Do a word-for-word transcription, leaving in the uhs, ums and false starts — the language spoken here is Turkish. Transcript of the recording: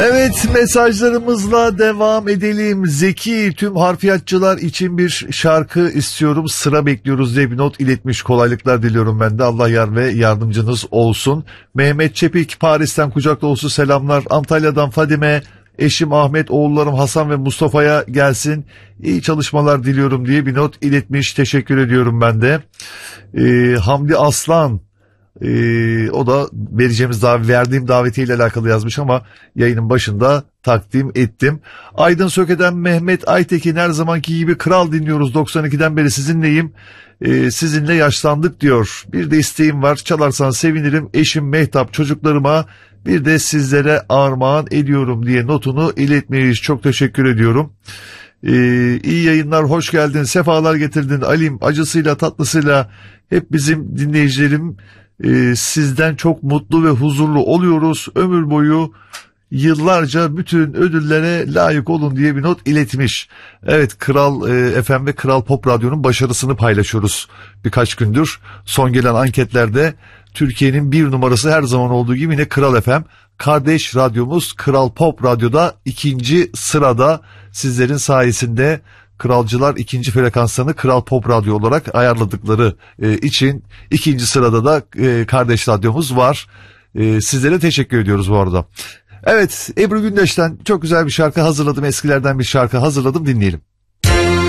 Evet, mesajlarımızla devam edelim. Zeki, tüm harfiyatçılar için bir şarkı istiyorum, sıra bekliyoruz diye bir not iletmiş. Kolaylıklar diliyorum ben de, Allah yar ve yardımcınız olsun. Mehmet Çepik, Paris'ten kucak dolusu selamlar. Antalya'dan Fadime, eşim Ahmet, oğullarım Hasan ve Mustafa'ya gelsin, İyi çalışmalar diliyorum diye bir not iletmiş. Teşekkür ediyorum ben de. Ee, Hamdi Aslan, Ee, o da vereceğimiz dav verdiğim davetiyle alakalı yazmış ama yayının başında takdim ettim. Aydın Söke'den Mehmet Aytekin, her zamanki gibi kral dinliyoruz, doksan ikiden beri sizinleyim, ee, sizinle yaşlandık diyor. Bir de isteğim var, çalarsan sevinirim, eşim Mehtap, çocuklarıma bir de sizlere armağan ediyorum diye notunu iletmeyiz. Çok teşekkür ediyorum. Ee, iyi yayınlar, hoş geldin, sefalar getirdin Alim, acısıyla tatlısıyla hep bizim dinleyicilerim Ee, sizden çok mutlu ve huzurlu oluyoruz. Ömür boyu yıllarca bütün ödüllere layık olun diye bir not iletmiş. Evet, Kral e, F M ve Kral Pop Radyo'nun başarısını paylaşıyoruz birkaç gündür. Son gelen anketlerde Türkiye'nin bir numarası her zaman olduğu gibi yine Kral F M. Kardeş radyomuz Kral Pop Radyo'da ikinci sırada, sizlerin sayesinde. Kralcılar ikinci frekanslarını Kral Pop Radyo olarak ayarladıkları e, için ikinci sırada da e, kardeş radyomuz var. E, sizlere teşekkür ediyoruz bu arada. Evet, Ebru Gündeş'ten çok güzel bir şarkı hazırladım. Eskilerden bir şarkı hazırladım, dinleyelim.